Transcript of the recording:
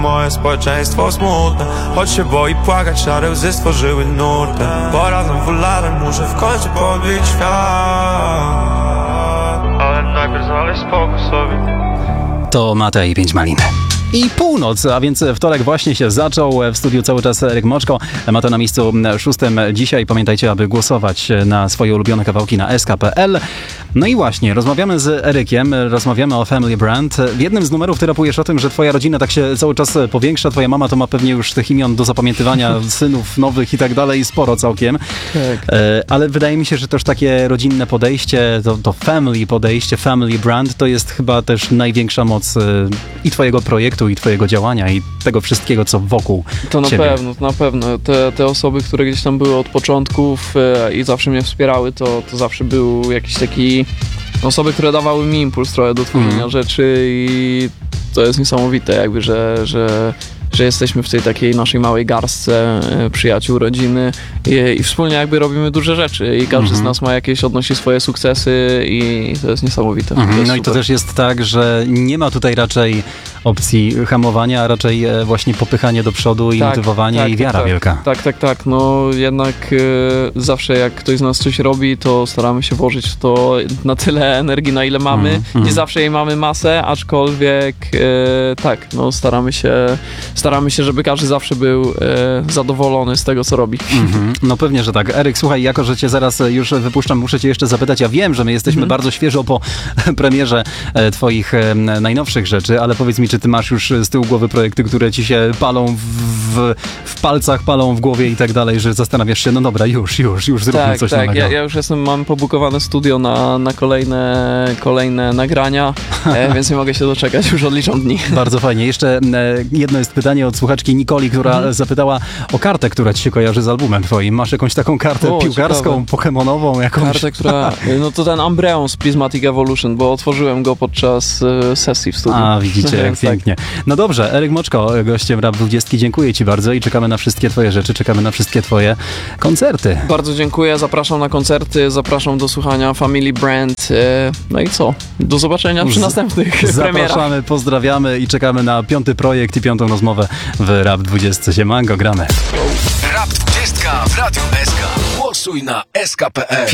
Moje społeczeństwo smutne, choć się boi płakać, szare łzy stworzyły nurtę. Pora znowu latem, muszę w końcu podbić świat, ale najpierw znaleźć spokój sobie. To Matej 5 Malin. I północ, a więc wtorek właśnie się zaczął. W studiu cały czas Eryk Moczko. Ma to na miejscu 6 dzisiaj. Pamiętajcie, aby głosować na swoje ulubione kawałki na sk.pl. No i właśnie, rozmawiamy z Erykiem, rozmawiamy o Family Brand. W jednym z numerów ty rapujesz o tym, że twoja rodzina tak się cały czas powiększa. Twoja mama to ma pewnie już tych imion do zapamiętywania, synów nowych i tak dalej, sporo całkiem. Tak. Ale wydaje mi się, że też takie rodzinne podejście, to family podejście, Family Brand, to jest chyba też największa moc i twojego projektu, i twojego działania, i tego wszystkiego, co wokół To na ciebie. pewno, to na pewno. Te osoby, które gdzieś tam były od początków i zawsze mnie wspierały, to zawsze był jakiś taki... Osoby, które dawały mi impuls trochę do tworzenia rzeczy i to jest niesamowite jakby, że jesteśmy w tej takiej naszej małej garstce przyjaciół, rodziny i wspólnie jakby robimy duże rzeczy i każdy z nas ma jakieś, odnosi swoje sukcesy i to jest niesamowite. To jest No i to super. też jest tak, że nie ma tutaj raczej opcji hamowania, a raczej właśnie popychanie do przodu i motywowanie i wiara wielka. Tak. No jednak zawsze jak ktoś z nas coś robi, to staramy się włożyć w to na tyle energii, na ile mamy. Nie zawsze jej mamy masę, aczkolwiek staramy się, żeby każdy zawsze był zadowolony z tego, co robi. No pewnie, że tak. Eryk, słuchaj, jako że cię zaraz już wypuszczam, muszę cię jeszcze zapytać. Ja wiem, że my jesteśmy bardzo świeżo po premierze twoich najnowszych rzeczy, ale powiedz mi, czy ty masz już z tyłu głowy projekty, które ci się palą w palcach, palą w głowie i tak dalej, że zastanawiasz się, no dobra, już zróbmy coś nowego. Ja już mam pobukowane studio na kolejne nagrania, więc nie mogę się doczekać, już odliczam dni. Bardzo fajnie. Jeszcze jedno jest pytanie od słuchaczki Nikoli, która zapytała o kartę, która ci się kojarzy z albumem twoim. Masz jakąś taką kartę piłkarską, ciekawe. pokemonową? Jakąś? Kartę, która... No to ten Umbreon z Prismatic Evolution, bo otworzyłem go podczas sesji w studiu. A, widzicie, jak Więc pięknie. No dobrze, Eryk Moczko, gościem Rap 20. Dziękuję ci bardzo i czekamy na wszystkie twoje rzeczy, czekamy na wszystkie twoje koncerty. Bardzo dziękuję, zapraszam na koncerty, zapraszam do słuchania Family Brand. No i co? Do zobaczenia przy następnych premierach. Zapraszamy, pozdrawiamy i czekamy na 5. projekt i 5. rozmowę w Rap 20. Siemanko, gramy. Rap 20 w Radiu SK. Głosuj na sk.pl.